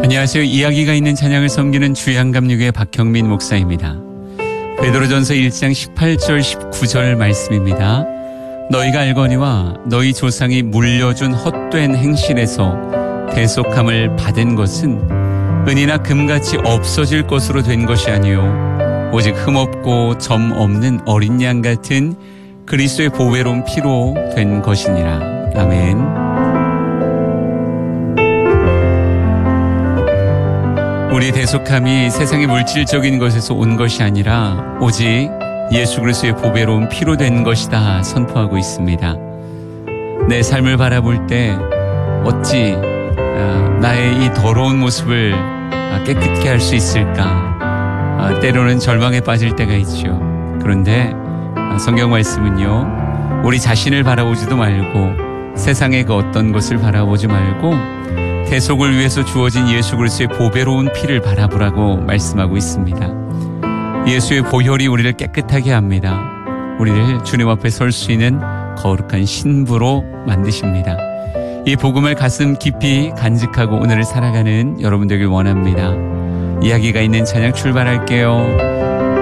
안녕하세요. 이야기가 있는 찬양을 섬기는 주양감육의 박형민 목사입니다. 베드로전서 1장 18절 19절 말씀입니다. 너희가 알거니와 너희 조상이 물려준 헛된 행실에서 대속함을 받은 것은 은이나 금같이 없어질 것으로 된 것이 아니요 오직 흠없고 점 없는 어린 양 같은 그리스도의 보배로운 피로 된 것이니라. 아멘. 우리 대속함이 세상의 물질적인 것에서 온 것이 아니라 오직 예수 그리스도의 보배로운 피로 된 것이다 선포하고 있습니다. 내 삶을 바라볼 때 어찌 나의 이 더러운 모습을 깨끗게 할 수 있을까? 때로는 절망에 빠질 때가 있죠. 그런데 성경 말씀은요, 우리 자신을 바라보지도 말고 세상의 그 어떤 것을 바라보지 말고 대속을 위해서 주어진 예수 그리스도의 보배로운 피를 바라보라고 말씀하고 있습니다. 예수의 보혈이 우리를 깨끗하게 합니다. 우리를 주님 앞에 설 수 있는 거룩한 신부로 만드십니다. 이 복음을 가슴 깊이 간직하고 오늘을 살아가는 여러분 되길 원합니다. 이야기가 있는 찬양 출발할게요.